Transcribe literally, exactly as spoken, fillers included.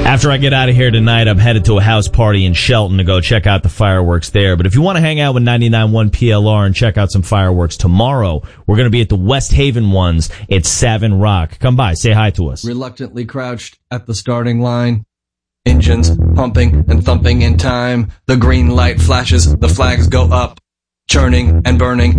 After I get out of here tonight, I'm headed to a house party in Shelton to go check out the fireworks there. But if you want to hang out with ninety-nine point one P L R and check out some fireworks tomorrow, we're going to be at the West Haven ones at Savin Rock. Come by, say hi to us. Reluctantly crouched at the starting line. Engines pumping and thumping in time. The green light flashes, the flags go up. Churning and burning